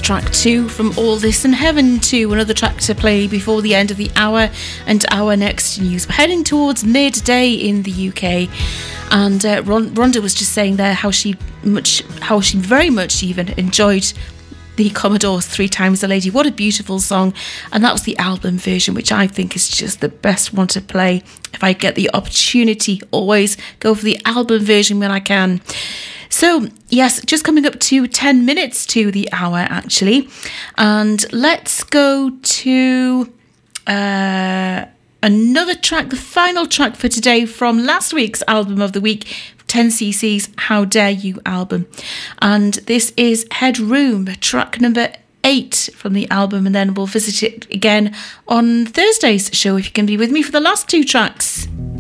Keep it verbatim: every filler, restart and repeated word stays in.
track two from All This in Heaven to another track to play before the end of the hour and our next news. We're heading towards midday in the U K, and uh, Rhonda was just saying there how she much, how she very much even enjoyed the Commodores' Three Times a Lady. What a beautiful song. And that was the album version, which I think is just the best one to play. If I get the opportunity, always go for the album version when I can. So, yes, just coming up to ten minutes to the hour, actually. And let's go to uh, another track, the final track for today from last week's album of the week, ten C C's How Dare You album. And this is Headroom, track number eight from the album. And then we'll visit it again on Thursday's show if you can be with me for the last two tracks.